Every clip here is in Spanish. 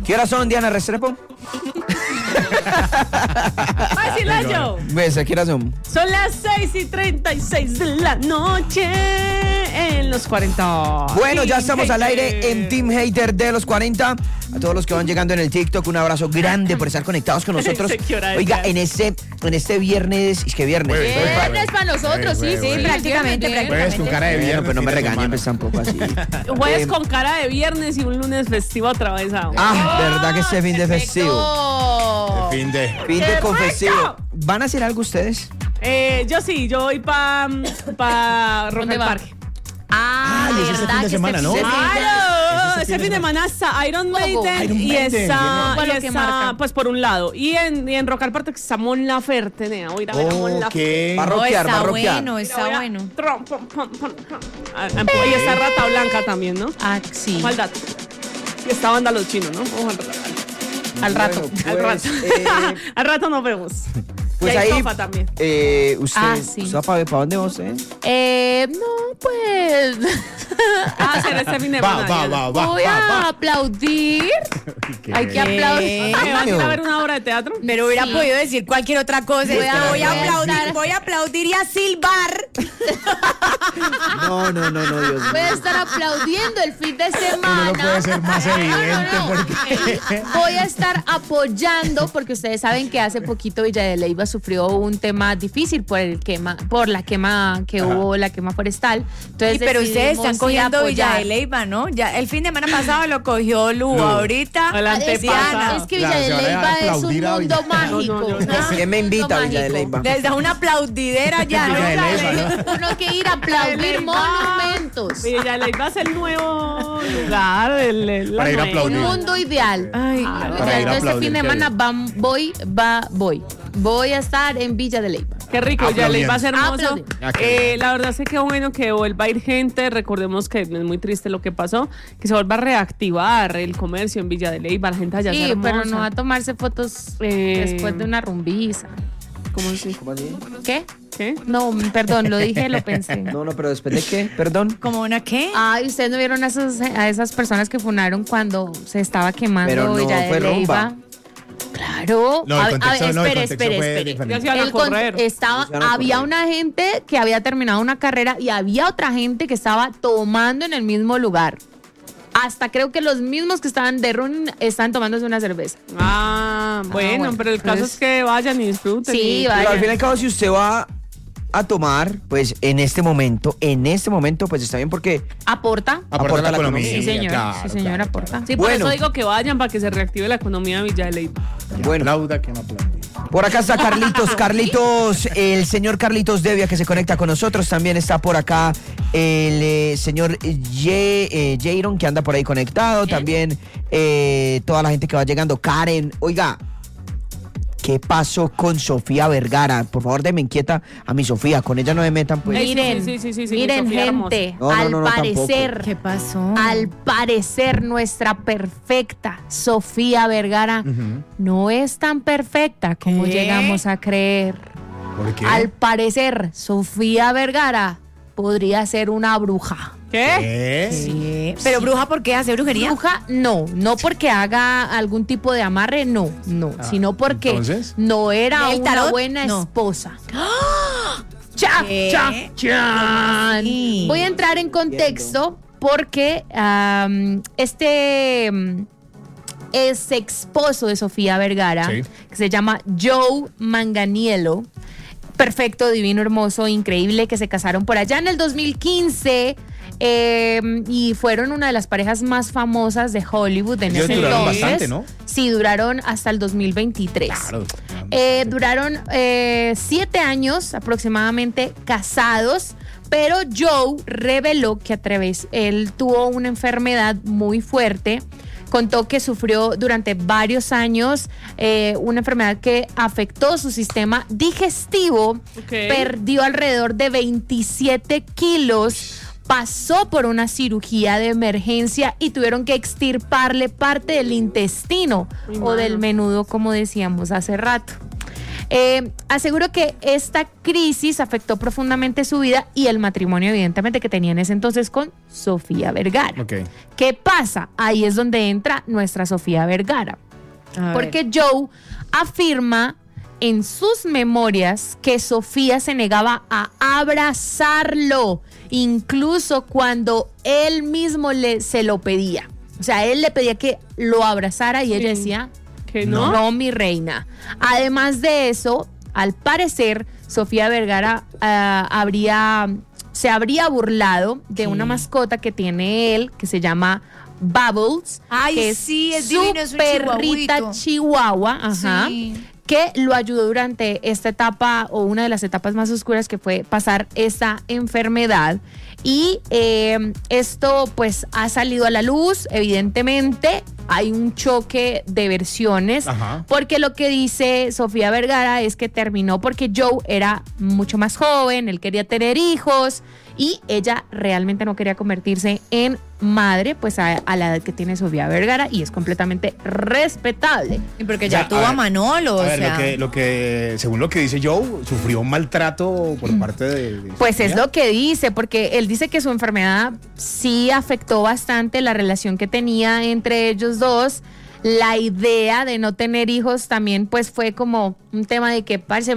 ¿Qué horas son, Diana Restrepo? ¡Vacilayo! ¿Ves? ¿A qué horas son? Son las 6:36 de la noche en los 40. Bueno, ya Team estamos al Hater. aire en Team Hater de los 40. A todos los que van llegando en el TikTok, un abrazo grande por estar conectados con nosotros. ¿Qué hora es Oiga, ya? en este viernes, es que viernes. Viernes para nosotros, sí, prácticamente. Pues con cara de Bueno, viernes. pero no me fin de regañen, semana. pues tampoco así. Jueves con cara de viernes y un lunes festivo atravesado. ¿Verdad que este fin de festivo? Fin de. Fin de ¡Qué confesivo. rico! ¿Van a hacer algo ustedes? Yo voy para Rock ¿Dónde al va? Parque. Ah, y es este fin de semana, ¿no? ¡Claro! Ese Ese fin de semana está Iron Maiden Iron y Maiden, está, ¿cuál y lo que está, marca? pues por un lado. Y en Rock al Parque está Mon Laferte, nena. Voy a ir a ver a Mon Laferte. Va a rockear, va a rockear. bueno, está Voy a- bueno. Trom, pom, pom, pom, pom. Y está Rata Blanca también, ¿no? Ah, sí. ¿Cuál dato? Y está Banda Los Chinos, ¿no? Vamos Al rato. Bueno, al pues, rato. Al rato nos vemos. pues y hay ahí, sopa también. usted, Ah, sí. ¿usted va para dónde va usted? No, pues. Va a ser este fin de semana. Voy a aplaudir. Hay que aplaudir. ¿Me vas a ir a ver una obra de teatro? Pero hubiera Sí. podido decir cualquier otra cosa. Voy a estar- aplaudir y a silbar. No, Dios mío. Voy a estar aplaudiendo el fin de semana. Uno no puede ser más evidente porque. Voy a estar apoyando porque ustedes saben que hace poquito Villa de Leyva sufrió un tema difícil por la quema que hubo, la quema forestal. Entonces, Pero ustedes decidimos están ir cogiendo a Villa apoyar. de Leyva, ¿no? Ya el fin de semana pasado lo cogió Lu. Ahorita El antepasado. Es que Claro, Villa de se van a Leyva es un aplaudir a mundo Villa. mágico. No, Es un ¿Quién me invita a mundo Villa de mágico. Leyva? les da una aplaudidera ya, Villa de ¿no? Leyva, ¿no? Uno que ir a aplaudir Leyva. monumentos. Villa de Leyva es el nuevo lugar. Para ir a nueva- Un aplaudir. mundo ideal. Ay, Para ir a Este aplaudir, fin de qué semana bien. voy a estar en Villa de Leyva. Qué rico, Villa de Leyva es hermoso. Aplaudiendo. Ah, qué La verdad es que qué bueno que vuelva a ir gente. Recordemos que es muy triste lo que pasó. Que se vuelva a reactivar el comercio en Villa de Leyva. La gente allá es Sí, hermosa. pero no a tomarse fotos después de una rumbiza. ¿Cómo así? ¿Cómo así? ¿Qué? ¿Qué? No, perdón, lo dije, lo pensé. No, pero después de qué, perdón. ¿Como una qué? Ay, ¿ustedes no vieron a esas personas que funaron cuando se estaba quemando Pero no Villa fue de Leyva? rumba. Claro. No, el contexto no, el contexto fue Ya diferente. se iban a El con- correr. estaba, Se van a había correr. una gente que había terminado una carrera y había otra gente que estaba tomando en el mismo lugar. Hasta creo que los mismos que estaban de run estaban tomándose una cerveza. Bueno, bueno, pero el caso pues- es que vayan y disfruten. Sí, y- vayan. Pero al fin y al cabo, si usted va a tomar, pues en este momento, pues está bien porque ¿Aporta? Aporta la la economía. Sí, señor. claro, Sí, señor, claro. aporta. Sí, por Bueno. eso digo que vayan para que se reactive la economía de Villa de Leyva. bueno, Aplauda que no aplaude. por acá está Carlitos, el señor Carlitos Devia que se conecta con nosotros. También está por acá el señor Jairon que anda por ahí conectado. También toda la gente que va llegando. Karen, oiga, ¿qué pasó con Sofía Vergara? Por favor, denme inquieta a mi Sofía. Con ella no me metan, pues. Ey, Miren, sí, miren, Sofía gente, No, al no, parecer, ¿Qué pasó? al parecer nuestra perfecta Sofía Vergara no es tan perfecta como ¿Qué? llegamos a creer. ¿Por qué? Al parecer, Sofía Vergara podría ser una bruja. ¿Qué? ¿Qué? Pero bruja, ¿por qué hace brujería? Bruja, no porque haga algún tipo de amarre, no, sino porque ¿entonces? no era ¿El una tarot? buena No. esposa. ¡Cha, ¿Qué? cha, chan! Sí. Voy a entrar en contexto porque ex esposo de Sofía Vergara, Sí. que se llama Joe Manganiello, perfecto, divino, hermoso, increíble, que se casaron por allá en el 2015 y fueron una de las parejas más famosas de Hollywood en Ellos ese duraron entonces. bastante, ¿no? Sí, duraron hasta el 2023. Claro. Duraron 7 años aproximadamente casados, pero Joe reveló que a través, él tuvo una enfermedad muy fuerte. Contó que sufrió durante varios años una enfermedad que afectó su sistema digestivo, perdió alrededor de 27 kilos, pasó por una cirugía de emergencia y tuvieron que extirparle parte del intestino o del menudo, como decíamos hace rato. Aseguró que esta crisis afectó profundamente su vida y el matrimonio, evidentemente, que tenía en ese entonces con Sofía Vergara. Ok. ¿Qué pasa? Ahí es donde entra nuestra Sofía Vergara. Porque Joe afirma en sus memorias que Sofía se negaba a abrazarlo, incluso cuando él mismo se lo pedía. O sea, él le pedía que lo abrazara y ella decía, ¿Que no? no, mi reina. Además de eso, al parecer, Sofía Vergara se habría burlado de una mascota que tiene él, que se llama Bubbles. Ay, que sí, es su divino, es un perrita chihuahuito. chihuahua, ajá, Sí. que lo ayudó durante esta etapa o una de las etapas más oscuras, que fue pasar esa enfermedad. Y esto pues ha salido a la luz, evidentemente hay un choque de versiones. Ajá. Porque lo que dice Sofía Vergara es que terminó porque Joe era mucho más joven, él quería tener hijos y ella realmente no quería convertirse en madre, pues a la edad que tiene Sofía Vergara, y es completamente respetable. Y porque O sea, ya tuvo a Manolo, A o ver, sea. lo que, según lo que dice Joe, sufrió un maltrato por parte de Pues es Sofía. lo que dice, porque él dice que su enfermedad sí afectó bastante la relación que tenía entre ellos dos. La idea de no tener hijos también pues fue como un tema de que, parce,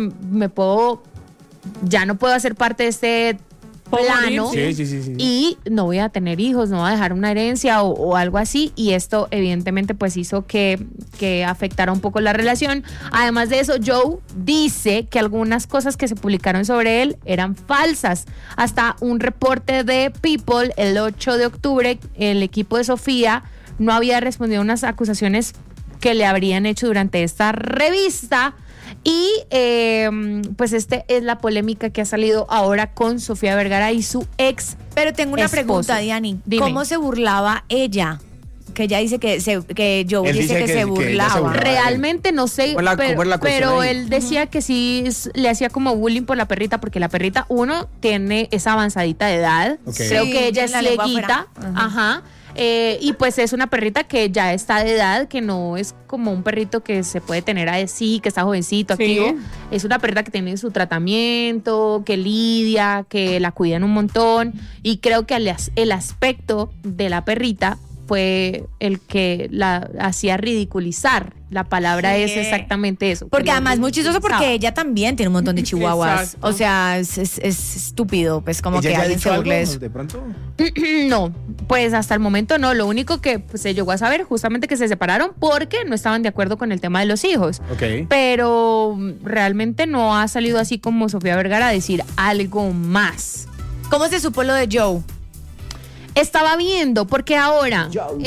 ya no puedo hacer parte de este Puedo plano. morir, Sí. Y no voy a tener hijos, no voy a dejar una herencia o algo así, y esto evidentemente pues hizo que afectara un poco la relación. Además de eso, Joe dice que algunas cosas que se publicaron sobre él eran falsas. Hasta un reporte de People el 8 de octubre, el equipo de Sofía no había respondido a unas acusaciones que le habrían hecho durante esta revista. Y pues este es la polémica que ha salido ahora con Sofía Vergara y su ex. Pero tengo una esposo. pregunta, Diani. Dime. ¿Cómo se burlaba ella? Que ella dice que Joe Él dice dice que que se ella se burlaba. burlaba. Realmente no sé, ¿Cómo es la cuestión pero ahí? él decía que sí le hacía como bullying por la perrita, porque la perrita, uno, tiene esa avanzadita de edad. Ok. Creo Sí, que ella es tiene la lengua cieguita. afuera. Ajá. Y pues es una perrita que ya está de edad, que no es como un perrito que se puede tener así, que está jovencito, Sí. activo. Es una perrita que tiene su tratamiento, que lidia, que la cuidan un montón. Y creo que el aspecto de la perrita fue el que la hacía ridiculizar. La palabra Sí. es exactamente eso. Porque que la además muy chistoso ridiculizaba. porque ella también tiene un montón de chihuahuas. Exacto. O sea, es estúpido, pues como ¿Ella que ya ha alguien dicho se burle de algo eso. de pronto? No, pues hasta el momento no. Lo único que pues, se llegó a saber justamente que se separaron porque no estaban de acuerdo con el tema de los hijos. Ok. Pero realmente no ha salido así como Sofía Vergara a decir algo más. ¿Cómo se supo lo de Joe? Estaba viendo, porque ahora,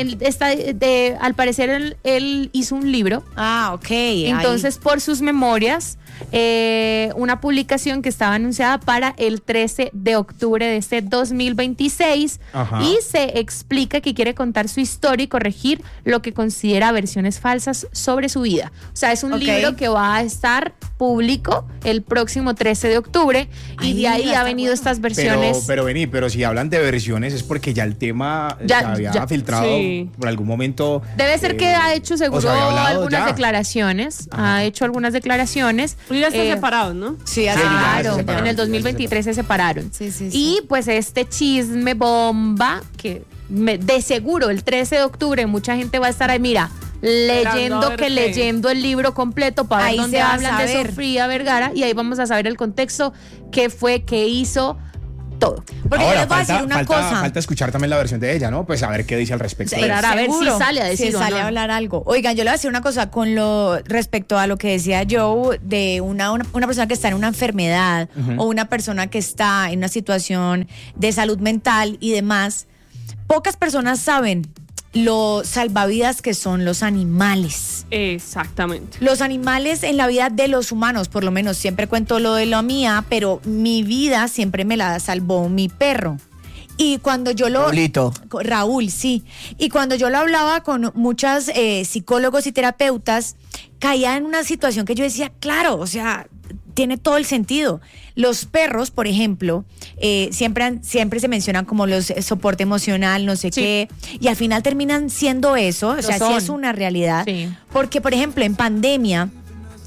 al parecer él hizo un libro. Ah, ok. Entonces, por sus memorias, una publicación que estaba anunciada para el 13 de octubre de este 2026. Ajá. Y se explica que quiere contar su historia y corregir lo que considera versiones falsas sobre su vida. O sea, es un Ok. libro que va a estar público el próximo 13 de octubre. Y Ay, de ahí va a ha estar venido bueno. estas versiones. Pero si hablan de versiones es porque ya el tema Ya- se había ya. filtrado Sí. por algún momento. Debe ser que ha hecho o se seguro había hablado algunas ya. declaraciones. Ajá. Ha hecho algunas declaraciones. Pues ya están Eh, separados, ¿no? Sí, así Sí, ya se Claro, separaron, en el ya se 2023 se separaron. Sí, sí, sí. Y pues este chisme bomba, que de seguro el 13 de octubre mucha gente va a estar ahí, mira, Esperando a ver qué. leyendo el libro completo para ver Ahí dónde se va a hablan de saber. Sofía Vergara, y ahí vamos a saber el contexto, qué fue, qué hizo, todo. Porque Ahora, yo les voy a decir una cosa. falta escuchar también la versión de ella, ¿no? Pues a ver qué dice al respecto. Sí, Esperar a ver si seguro, sale a decir si o sale no. a hablar algo. Oigan, yo le voy a decir una cosa con lo respecto a lo que decía Joe de una persona que está en una enfermedad o una persona que está en una situación de salud mental y demás. Pocas personas saben lo salvavidas que son los animales. Exactamente. Los animales en la vida de los humanos, por lo menos siempre cuento lo de la mía, pero mi vida siempre me la salvó mi perro. Y cuando yo lo... Raulito. Raúl, sí. Y cuando yo lo hablaba con muchas psicólogos y terapeutas, caía en una situación que yo decía, claro, o sea, tiene todo el sentido. Los perros, por ejemplo, siempre se mencionan como los soporte emocional, no sé Sí. qué, y al final terminan siendo eso, o Lo sea, sí son. es una realidad. Sí. Porque, por ejemplo, en pandemia,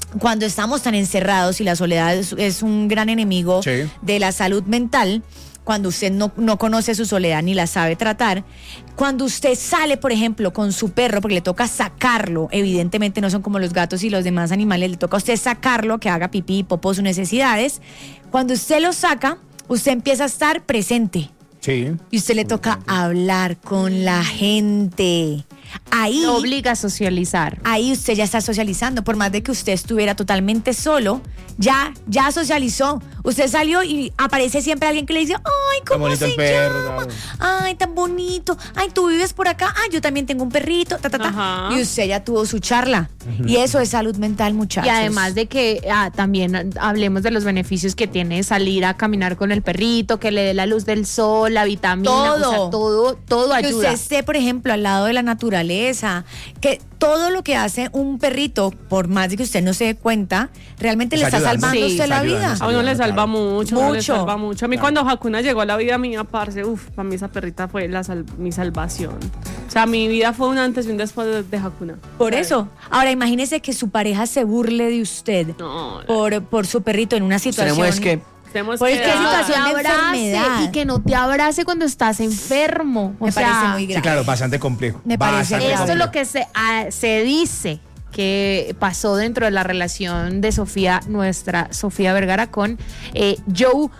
cuando estamos tan encerrados y la soledad es un gran enemigo Sí. de la salud mental, cuando usted no conoce su soledad ni la sabe tratar, cuando usted sale, por ejemplo, con su perro, porque le toca sacarlo, evidentemente no son como los gatos y los demás animales, le toca a usted sacarlo, que haga pipí, popó, sus necesidades, cuando usted lo saca, usted empieza a estar presente. Sí. Y usted le toca hablar con la gente. Ahí, Lo obliga a socializar. ahí usted ya está socializando. Por más de que usted estuviera totalmente solo, ya socializó. Usted salió y aparece siempre alguien que le dice, ay, Tan ¿cómo bonito se el perro, llama? tal. Ay, tan bonito. Ay, tú vives por acá. Ay, yo también tengo un perrito. Ta, ta, ta. Ajá. Y usted ya tuvo su charla. Y eso es salud mental, muchachos. Y además de que también hablemos de los beneficios que tiene salir a caminar con el perrito, que le dé la luz del sol, la vitamina, Todo. o sea, todo que ayuda. usted esté, por ejemplo, al lado de la naturaleza, que todo lo que hace un perrito, por más de que usted no se dé cuenta, realmente le está ayudando. salvando a Sí, usted está la ayudando, vida. está A uno le Claro. salva mucho, a uno le Mucho. salva mucho. A mí Claro. cuando Hakuna llegó a la vida mía, parce, para mí esa perrita fue mi salvación. O sea, mi vida fue un antes y un después de Hakuna. Por ¿Sabes? eso. Ahora imagínese que su pareja se burle de usted No, por su perrito en una situación. Tenemos que tenemos Pues que que Que no dar- situación te de abrace enfermedad. y que no te abrace cuando estás enfermo. O Me sea, parece muy Sí, grave. claro, bastante complejo. Me parece Bastante esto es grave. lo que se dice que pasó dentro de la relación de Sofía, nuestra Sofía Vergara, con Joe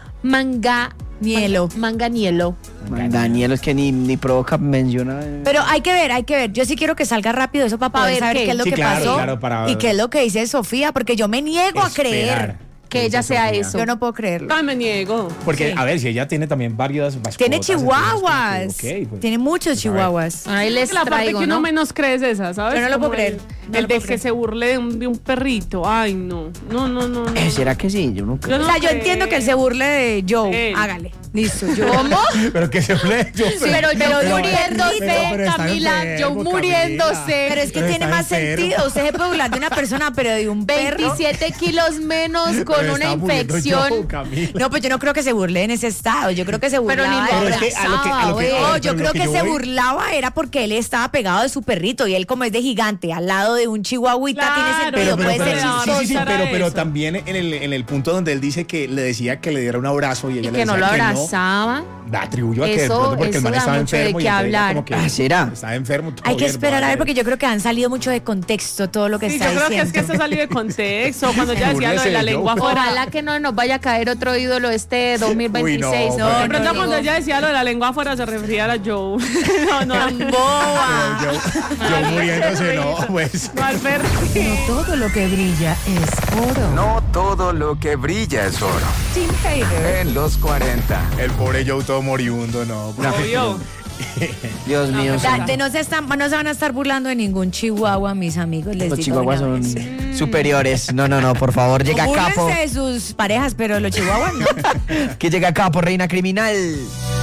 Nielo. Manganiello. Daniel es que ni provoca menciona. Pero hay que ver. Yo sí quiero que salga rápido eso para Pa' poder ver saber qué. qué es lo Sí, que claro, pasó claro, para- y qué es lo que dice Sofía, porque yo me niego a creer. Esperar que ella esa sea Sofía. eso. Yo no puedo creerlo. Ay, me niego. Porque, Sí. a ver, si ella tiene también varias mascotas. Tiene entonces, chihuahuas. ok, pues, Tiene muchos pues, a ver. chihuahuas. Ahí les La parte traigo, que uno ¿no? menos cree es esa, ¿sabes? Yo no lo Como puedo creer. No El lo de puedo que creer. se burle de un perrito. Ay, no. No. ¿Será que sí? Yo no creo. Yo O no sea, yo creo. entiendo que él se burle de Joe. Él. Hágale. Listo. Yo. ¿Cómo? Pero que se hable yo. Pero yo muriéndose, pero está Camila, yo enfermo, muriéndose. Camila. Pero es que Pero tiene está más enfermo. sentido. Usted se puede burlar de una persona, pero de un perro. 27 kilos menos con Pero una está muriendo infección. yo, Camila. No, pues yo no creo que se burle en ese estado. Yo creo que se Pero burlaba. ni Pero lo es que a lo que- abrazaba, a lo que- güey. No, pero yo lo creo que que yo se voy- burlaba era porque él estaba pegado de su perrito y él como es de gigante al lado de un chihuahuita Claro, tiene sentido, pero- puede pero- ser pero- chistoso. sí, Para pero eso. también en el punto donde él dice que le decía que le diera un abrazo y ella Y le que no decía lo que abrazaba. la atribuyó a que de Eso- pronto porque el eso man da estaba mucho de enfermo y qué entonces ella hablar. como que Ah, ¿será? estaba enfermo. todo Hay que bien, esperar a ver vale. porque yo creo que han salido mucho de contexto todo lo que Sí, está yo creo que diciendo. es que esto salió de contexto. Cuando ya decía lo de la Búrlese de lengua Joe. afuera. Ojalá que no nos vaya a caer otro ídolo este 2026. Uy, no, De no, pronto no, cuando no. ella decía lo de la lengua afuera se refería a Joe. No. Tan boba. Yo muriéndose, no, pues. No al perro. Todo lo que brilla es oro. No todo lo que brilla es oro. Tim Hater. En los 40. El pobre Joe todo moribundo, no. Obvio. Dios mío. No, señor. No se van a estar burlando de ningún chihuahua, mis amigos. Les Los digo de chihuahuas una son vez. superiores. No, por favor, llega Búrlense Capo. de sus parejas, pero los chihuahuas no. Que llega Capo, reina criminal.